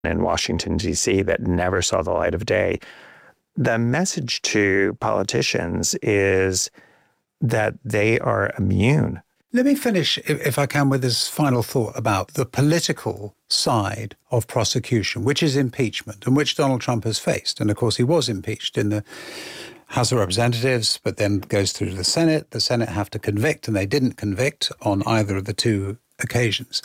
in Washington, D.C. that never saw the light of day. The message to politicians is that they are immune. Let me finish, if I can, with this final thought about the political side of prosecution, which is impeachment, and which Donald Trump has faced. And of course, he was impeached in the House of Representatives, but then goes through to the Senate. The Senate have to convict, and they didn't convict on either of the two occasions.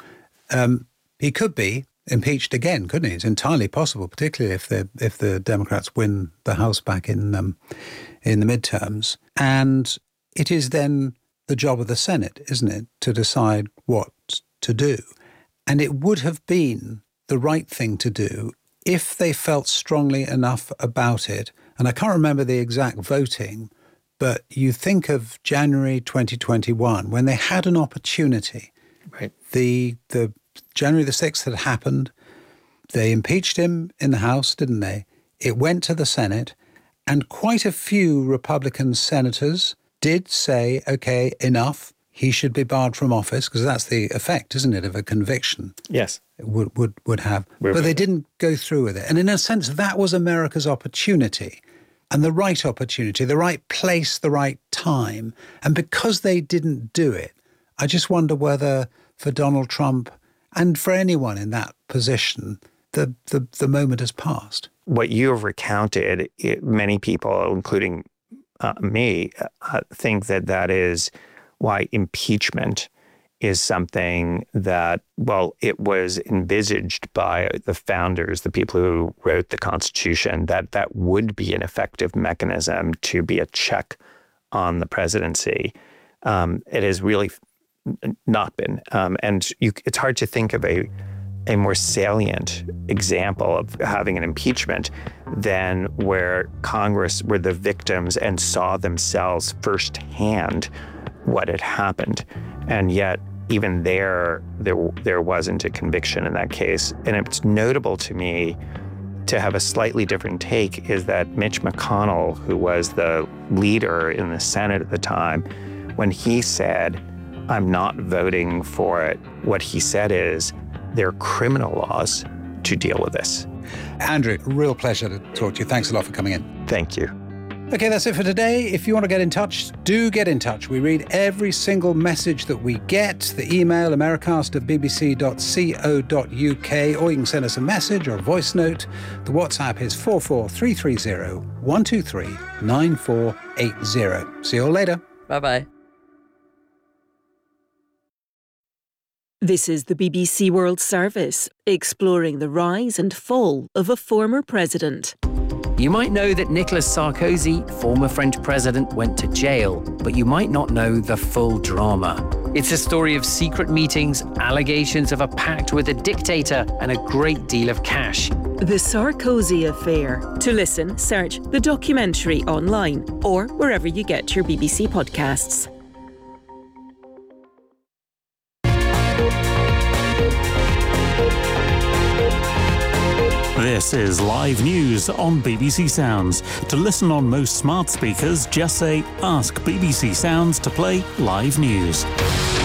He could be impeached again, couldn't he? It's entirely possible, particularly if the Democrats win the House back in the midterms. And it is then the job of the Senate, isn't it, to decide what to do. And it would have been the right thing to do if they felt strongly enough about it. And I can't remember the exact voting, but you think of January 2021, when they had an opportunity. Right. The January the 6th had happened. They impeached him in the House, didn't they? It went to the Senate, and quite a few Republican senators did say, okay, enough, he should be barred from office, because that's the effect, isn't it, of a conviction? Yes. It would have. But they didn't go through with it. And in a sense, that was America's opportunity, and the right opportunity, the right place, the right time. And because they didn't do it, I just wonder whether for Donald Trump and for anyone in that position, the moment has passed. What you have recounted, many people, including me, think that is why impeachment is something that, well, it was envisaged by the founders, the people who wrote the Constitution, that would be an effective mechanism to be a check on the presidency. It has really not been. And it's hard to think of a more salient example of having an impeachment than where Congress were the victims and saw themselves firsthand what had happened. And yet, even there wasn't a conviction in that case. And it's notable to me to have a slightly different take is that Mitch McConnell, who was the leader in the Senate at the time, when he said, I'm not voting for it, what he said is, there are criminal laws to deal with this. Andrew, real pleasure to talk to you. Thanks a lot for coming in. Thank you. Okay, that's it for today. If you want to get in touch, do get in touch. We read every single message that we get. The email, americast@bbc.co.uk, or you can send us a message or a voice note. The WhatsApp is 44330 123 9480. See you all later. Bye-bye. This is the BBC World Service, exploring the rise and fall of a former president. You might know that Nicolas Sarkozy, former French president, went to jail, but you might not know the full drama. It's a story of secret meetings, allegations of a pact with a dictator, and a great deal of cash. The Sarkozy Affair. To listen, search the documentary online or wherever you get your BBC podcasts. This is live news on BBC Sounds. To listen on most smart speakers, just say, ask BBC Sounds to play live news.